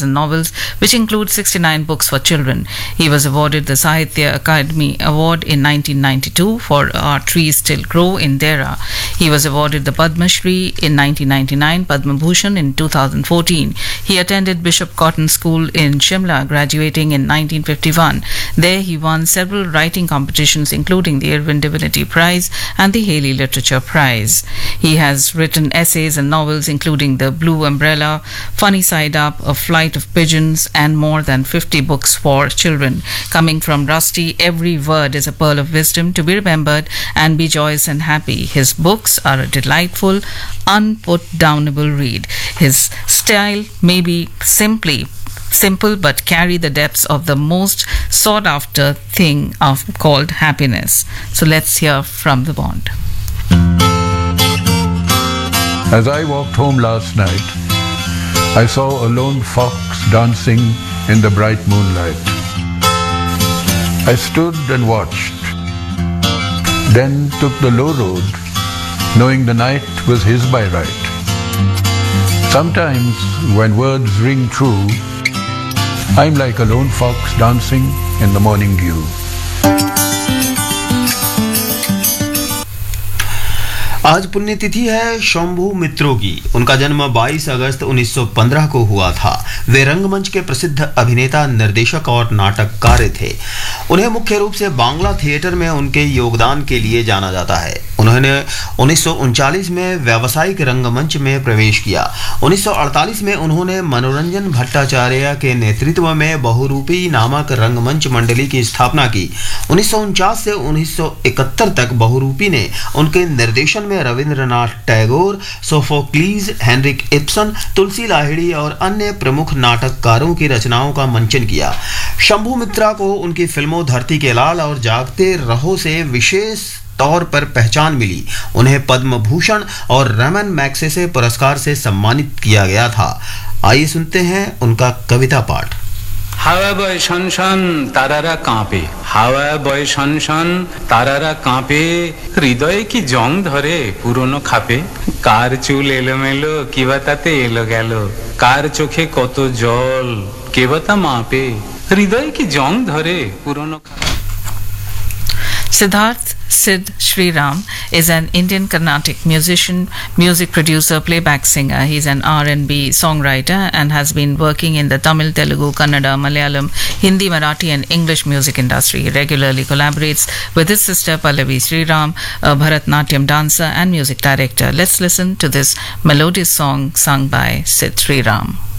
essays and novels, which include 69 books for children. He was awarded the Sahitya Akademi Award in 1992 for Our Trees Still Grow in Dera. He was awarded the Padma Shri in 1999, Padma Bhushan in 2014. He attended Bishop Cotton School in Shimla, graduating in 1951. There he won several writing competitions, including the Irwin Divinity Prize and the Haley Literature Prize. He has written essays and novels including The Blue Umbrella, Funny Side Up, A Flight of Pigeons, and more than 50 books for children. Coming from Rusty, every word is a pearl of wisdom to be remembered and be joyous and happy. His books are a delightful, unput-downable read. His style may be simple but carry the depths of the most sought after thing called happiness. So let's hear from the Bond. As I walked home last night, I saw a lone fox dancing in the bright moonlight. I stood and watched, then took the low road, knowing the night was his by right. Sometimes when words ring true, I'm like a lone fox dancing in the morning dew. आज पुण्यतिथि है शंभू मित्रों की। उनका जन्म 22 अगस्त 1915 को हुआ था। वे रंगमंच के प्रसिद्ध अभिनेता, निर्देशक और नाटककार थे। उन्हें मुख्य रूप से बांग्ला थिएटर में उनके योगदान के लिए जाना जाता है। उन्होंने 1939 में व्यावसायिक रंगमंच में प्रवेश किया। 1948 में उन्होंने मनोरंजन भट्टाचार्य के नेतृत्व में बहुरूपी नामक रंगमंच मंडली की स्थापना की। 1949 से 1971 तक बहुरूपी ने उनके निर्देशन में रविंद्रनाथ टैगोर, सोफोक्लीज, हेनरिक इब्सन, तुलसी लाहिड़ी और अन्य प्रमुख नाटककारों की रचनाओं का मंचन किया। शंभू मित्रा को उनकी फिल्मों धरती के लाल और जागते रहो से विशेष तौर पर पहचान मिली। उन्हें पद्म भूषण और रमन मैग्सेसे पुरस्कार से सम्मानित किया गया था। आइए सुनते हैं उनका कविता पाठ। হাওয়া বয় শনশন তারারা কাঁপে, হাওয়া বয় শনশন তারারা কাঁপে, হৃদয়ে কি জং ধরে পুরনো খাপে, কার চুল এলোমেলো কিবা তাতে এলো গেল, কার চোখে কত জল কেবা তা মাপে, হৃদয়ে কি জং ধরে পুরনো খাপে। Siddharth Sid Sriram is an Indian Carnatic musician, music producer, playback singer. He's an R&B songwriter and has been working in the Tamil, Telugu, Kannada, Malayalam, Hindi, Marathi and English music industry. He regularly collaborates with his sister Pallavi Sriram, a Bharatnatyam dancer and music director. Let's listen to this melodious song sung by Sid Sriram.